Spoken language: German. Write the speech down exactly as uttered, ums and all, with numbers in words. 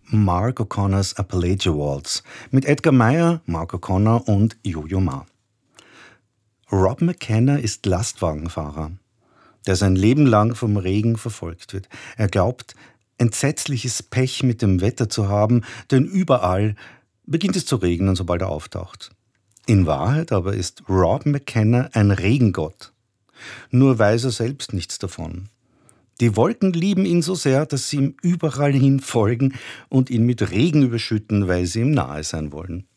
Mark O'Connors Appalachia Waltz mit Edgar Meyer, Mark O'Connor und Yo-Yo Ma. Rob McKenna ist Lastwagenfahrer, der sein Leben lang vom Regen verfolgt wird. Er glaubt, entsetzliches Pech mit dem Wetter zu haben, denn überall beginnt es zu regnen, sobald er auftaucht. In Wahrheit aber ist Rob McKenna ein Regengott. Nur weiß er selbst nichts davon. Die Wolken lieben ihn so sehr, dass sie ihm überall hin folgen und ihn mit Regen überschütten, weil sie ihm nahe sein wollen.